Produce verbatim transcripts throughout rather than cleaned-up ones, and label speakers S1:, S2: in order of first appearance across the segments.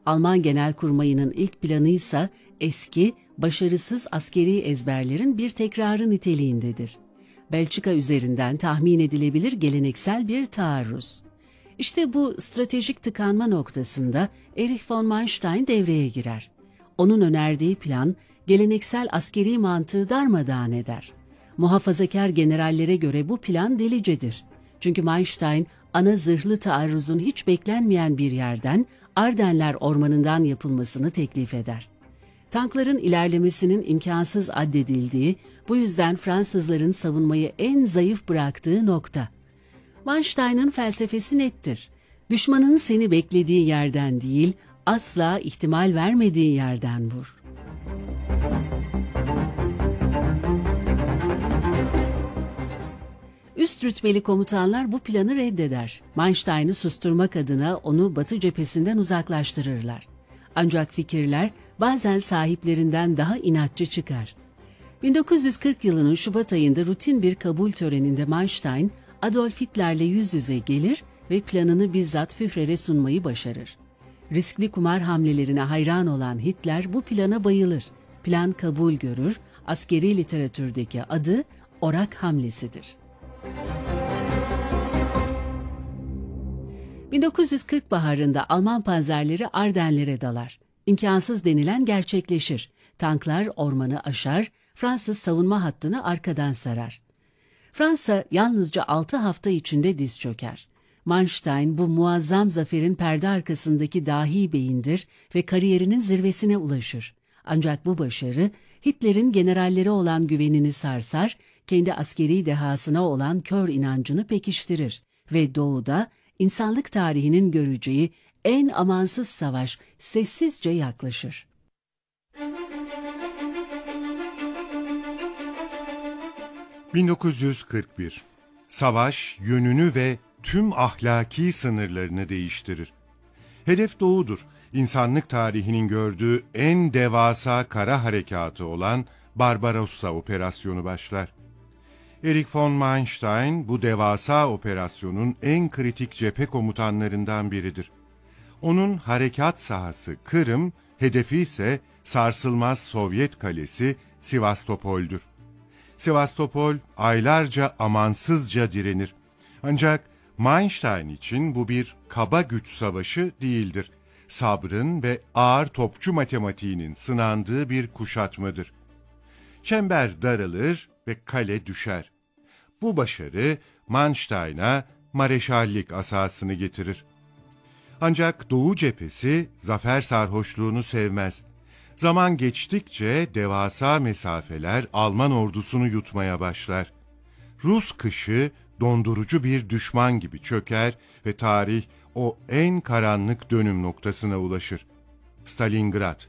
S1: Alman Genelkurmayı'nın ilk planıysa eski, başarısız askeri ezberlerin bir tekrarı niteliğindedir. Belçika üzerinden tahmin edilebilir geleneksel bir taarruz. İşte bu stratejik tıkanma noktasında Erich von Manstein devreye girer. Onun önerdiği plan, geleneksel askeri mantığı darmadağın eder. Muhafazakar generallere göre bu plan delicedir. Çünkü Manstein, ana zırhlı taarruzun hiç beklenmeyen bir yerden, Ardenler Ormanı'ndan yapılmasını teklif eder. Tankların ilerlemesinin imkansız addedildiği, bu yüzden Fransızların savunmayı en zayıf bıraktığı nokta. Manstein'ın felsefesi nettir. Düşmanın seni beklediği yerden değil, asla ihtimal vermediği yerden vur. Üst rütbeli komutanlar bu planı reddeder. Manstein'ı susturmak adına onu Batı cephesinden uzaklaştırırlar. Ancak fikirler bazen sahiplerinden daha inatçı çıkar. bin dokuz yüz kırk yılının Şubat ayında rutin bir kabul töreninde Manstein, Adolf Hitler'le yüz yüze gelir ve planını bizzat Führer'e sunmayı başarır. Riskli kumar hamlelerine hayran olan Hitler bu plana bayılır. Plan kabul görür, askeri literatürdeki adı Orak hamlesidir. bin dokuz yüz kırk baharında Alman panzerleri Ardenlere dalar. İmkansız denilen gerçekleşir. Tanklar ormanı aşar, Fransız savunma hattını arkadan sarar. Fransa yalnızca altı hafta içinde diz çöker. Manstein bu muazzam zaferin perde arkasındaki dahi beyindir ve kariyerinin zirvesine ulaşır. Ancak bu başarı Hitler'in generallere olan güvenini sarsar, kendi askeri dehasına olan kör inancını pekiştirir ve doğuda insanlık tarihinin göreceği en amansız savaş sessizce yaklaşır.
S2: bin dokuz yüz kırk bir. Savaş yönünü ve tüm ahlaki sınırlarını değiştirir. Hedef doğudur. İnsanlık tarihinin gördüğü en devasa kara harekatı olan Barbarossa operasyonu başlar. Erich von Manstein bu devasa operasyonun en kritik cephe komutanlarından biridir. Onun harekat sahası Kırım, hedefi ise sarsılmaz Sovyet kalesi Sivastopol'dür. Sivastopol aylarca amansızca direnir. Ancak Manstein için bu bir kaba güç savaşı değildir. Sabrın ve ağır topçu matematiğinin sınandığı bir kuşatmadır. Çember daralır ve kale düşer. Bu başarı Manstein'a mareşallik asasını getirir. Ancak Doğu cephesi zafer sarhoşluğunu sevmez. Zaman geçtikçe devasa mesafeler Alman ordusunu yutmaya başlar. Rus kışı dondurucu bir düşman gibi çöker ve tarih o en karanlık dönüm noktasına ulaşır. Stalingrad.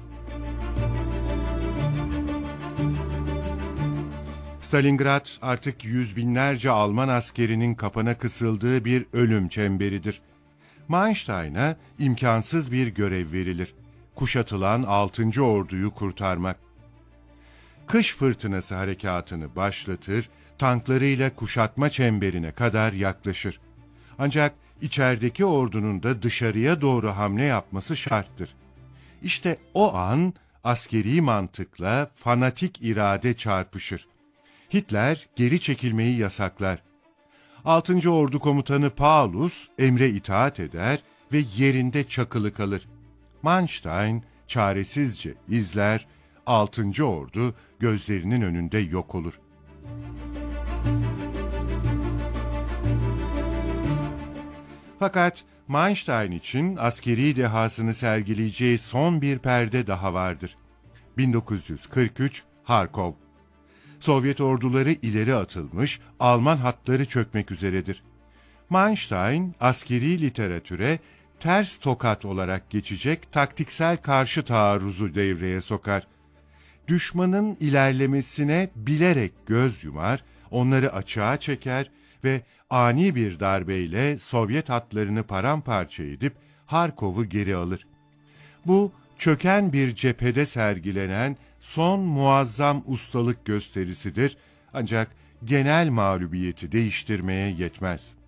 S2: Stalingrad artık yüz binlerce Alman askerinin kapana kısıldığı bir ölüm çemberidir. Manstein'a imkansız bir görev verilir. Kuşatılan altıncı orduyu kurtarmak. Kış fırtınası harekatını başlatır, tanklarıyla kuşatma çemberine kadar yaklaşır. Ancak içerideki ordunun da dışarıya doğru hamle yapması şarttır. İşte o an askeri mantıkla fanatik irade çarpışır. Hitler geri çekilmeyi yasaklar. altıncı Ordu Komutanı Paulus emre itaat eder ve yerinde çakılı kalır. Manstein çaresizce izler, altıncı Ordu gözlerinin önünde yok olur. Fakat Manstein için askeri dehasını sergileyeceği son bir perde daha vardır. bin dokuz yüz kırk üç Harkov. Sovyet orduları ileri atılmış, Alman hatları çökmek üzeredir. Manstein, askeri literatüre ters tokat olarak geçecek taktiksel karşı taarruzu devreye sokar. Düşmanın ilerlemesine bilerek göz yumar, onları açığa çeker ve ani bir darbeyle Sovyet hatlarını paramparça edip Harkov'u geri alır. Bu, çöken bir cephede sergilenen son muazzam ustalık gösterisidir, ancak genel mağlubiyeti değiştirmeye yetmez.